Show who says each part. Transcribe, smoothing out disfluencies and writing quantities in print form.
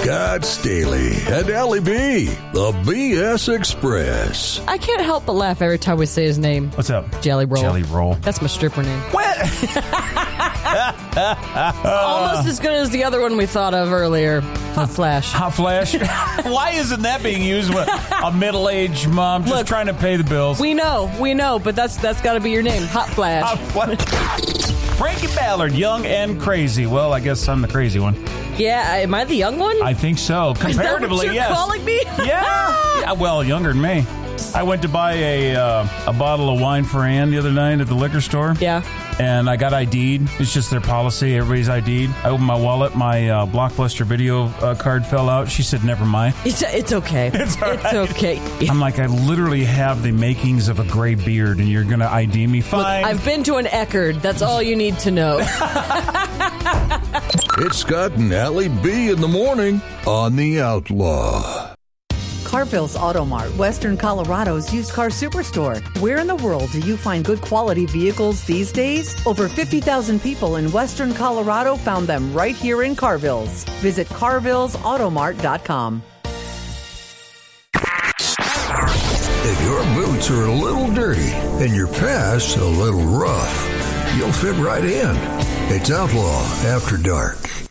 Speaker 1: Scott Staley and Allie B, the BS Express.
Speaker 2: I can't help but laugh every time we say his name.
Speaker 3: What's up?
Speaker 2: Jelly Roll.
Speaker 3: Jelly Roll.
Speaker 2: That's my stripper name.
Speaker 3: What?
Speaker 2: Almost as good as the other one we thought of earlier. Hot Flash.
Speaker 3: Hot Flash? Why isn't that being used with a middle-aged mom just trying to pay the bills?
Speaker 2: We know, but that's got to be your name. Hot Flash.
Speaker 3: Hot Flash. Frankie Ballard, young and crazy. Well, I guess I'm the crazy one.
Speaker 2: Yeah, am I the young one?
Speaker 3: I think so. Comparatively,
Speaker 2: Is that what you're
Speaker 3: yes.
Speaker 2: calling me?
Speaker 3: Yeah. Well, younger than me. I went to buy a bottle of wine for Ann the other night at the liquor store.
Speaker 2: Yeah.
Speaker 3: And I got ID'd. It's just their policy. Everybody's ID'd. I opened my wallet. My Blockbuster video card fell out. She said, never mind.
Speaker 2: It's okay.
Speaker 3: It's all right.
Speaker 2: It's okay.
Speaker 3: I'm like, I literally have the makings of a gray beard, and you're going to ID me? Fine.
Speaker 2: Look, I've been to an Eckerd. That's all you need to know.
Speaker 1: It's Scott and Allie B in the morning on The Outlaw.
Speaker 4: Carville's Auto Mart, Western Colorado's used car superstore. Where in the world do you find good quality vehicles these days? Over 50,000 people in Western Colorado found them right here in Carville's. Visit carvillesautomart.com.
Speaker 1: If your boots are a little dirty and your pants a little rough, you'll fit right in. It's Outlaw After Dark.